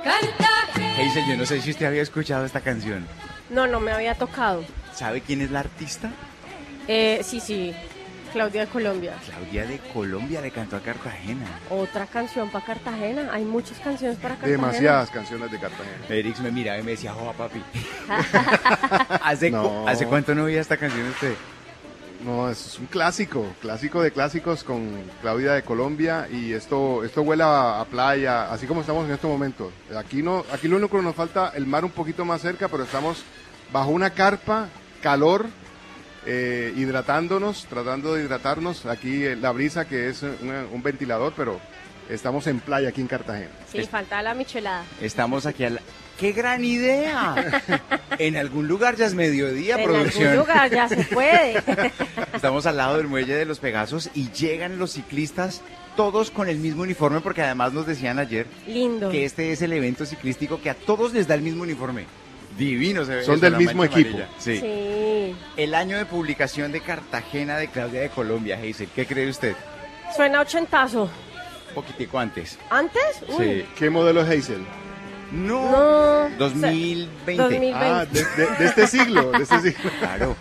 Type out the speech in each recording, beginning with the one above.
Cartagena. Hazel, yo no sé si usted había escuchado esta canción. No, no me había tocado. ¿Sabe quién es la artista? Sí, Claudia de Colombia. Claudia de Colombia le cantó a Cartagena. Otra canción para Cartagena. Hay muchas canciones para Cartagena. Demasiadas canciones de Cartagena. Erix me miraba y me decía, joa papi. No. ¿Hace cuánto no oía esta canción usted? No, es un clásico de clásicos con Claudia de Colombia, y esto huele a playa, así como estamos en estos momentos. Aquí lo único que nos falta, el mar un poquito más cerca, pero estamos bajo una carpa, calor, hidratándonos, tratando de hidratarnos. Aquí la brisa, que es un ventilador, pero estamos en playa aquí en Cartagena. Sí, falta la michelada. Estamos aquí al... ¡Qué gran idea! En algún lugar ya es mediodía, En producción. algún lugar ya se puede. Estamos al lado del muelle de los Pegasos y llegan los ciclistas todos con el mismo uniforme, porque además nos decían ayer Lindo. que este es el evento ciclístico que a todos les da el mismo uniforme. Divino se ve. Son eso, del la mismo mancha equipo. amarilla. Sí. Sí. El año de publicación de Cartagena de Claudia de Colombia, Hazel. ¿Qué cree usted? Suena ochentazo. Un poquitico antes. ¿Antes? Uy. Sí. ¿Qué modelo es Hazel? No. No. 2020. 2020. Ah, de este siglo, Claro.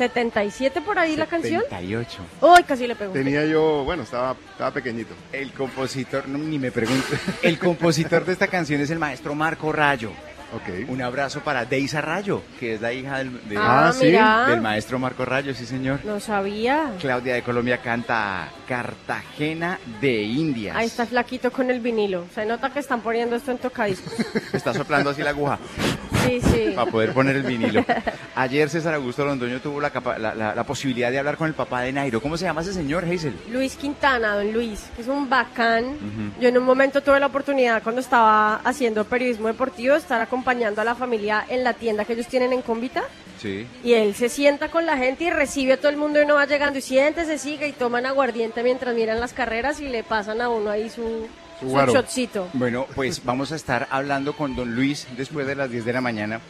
77 por ahí la canción. 78. Uy, casi le pego. Tenía yo, bueno, estaba pequeñito. El compositor, no, ni me pregunto. El compositor de esta canción es el maestro Marco Rayo. Ok. Un abrazo para Deisa Rayo, que es la hija sí, mira. del maestro Marco Rayo, sí señor. No sabía. Claudia de Colombia canta Cartagena de Indias. Ahí está flaquito con el vinilo. Se nota que están poniendo esto en tocadiscos. Está soplando así la aguja Sí, sí. para poder poner el vinilo. Ayer César Augusto Londoño tuvo la posibilidad de hablar con el papá de Nairo. ¿Cómo se llama ese señor, Hazel? Luis Quintana, don Luis, que es un bacán. Yo en un momento tuve la oportunidad, cuando estaba haciendo periodismo deportivo, de estar acompañando a la familia en la tienda que ellos tienen en Cómbita. Sí. Y él se sienta con la gente y recibe a todo el mundo, y uno va llegando y siéntese, siga, y toman aguardiente mientras miran las carreras y le pasan a uno ahí su guaro. shotcito. Bueno, pues vamos a estar hablando con don Luis después de las 10 de la mañana,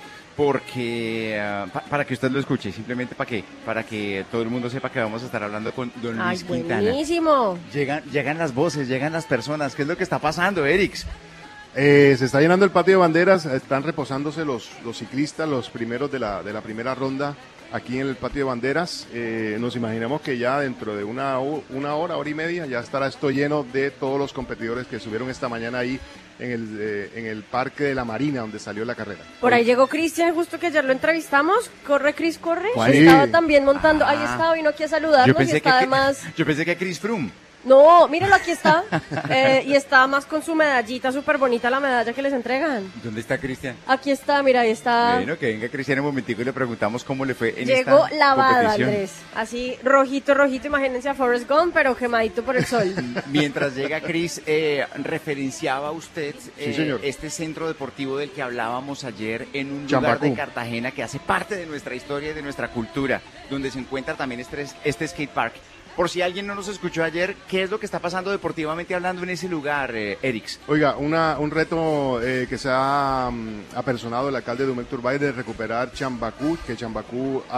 porque para que usted lo escuche, simplemente para que todo el mundo sepa que vamos a estar hablando con don Ay, Luis Quintana. buenísimo. Llegan las voces, llegan las personas. ¿Qué es lo que está pasando, Erix? Se está llenando el patio de banderas, están reposándose los ciclistas, los primeros de la primera ronda aquí en el patio de banderas. Nos imaginamos que ya dentro de una hora y media ya estará esto lleno de todos los competidores que subieron esta mañana ahí en el Parque de la Marina, donde salió la carrera. Por ahí llegó Cristian, justo que ayer lo entrevistamos. Corre, Cris, corre. ¿Cuál? Estaba también montando. Ahí Ah. estaba, vino aquí a saludarnos y está además... yo pensé que Chris Froome. No, míralo, aquí está. Y está más con su medallita, súper bonita la medalla que les entregan. ¿Dónde está Cristian? Aquí está, mira, ahí está. Bueno, que venga Cristian un momentico y le preguntamos cómo le fue en Llegó esta lavada, competición. Andrés. Así, rojito, rojito, imagínense a Forrest Gump, pero quemadito por el sol. Mientras llega Cris, referenciaba usted Sí, señor. este centro deportivo del que hablábamos ayer en un Chambacú. lugar de Cartagena que hace parte de nuestra historia y de nuestra cultura, donde se encuentra también este skate park. Por si alguien no nos escuchó ayer, ¿qué es lo que está pasando deportivamente hablando en ese lugar, Erix? Oiga, un reto que se ha apersonado el alcalde Dumec Turbay de recuperar Chambacú, que Chambacú